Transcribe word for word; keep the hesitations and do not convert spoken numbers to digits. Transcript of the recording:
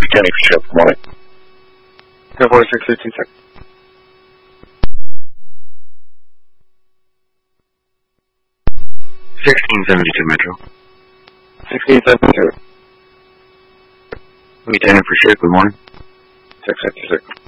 Kenny for ship. Good morning. ten forty-six, fifteen seconds. sixteen seventy-two Metro. sixteen seventy-two. Lieutenant for ship, good morning. six fifty-six.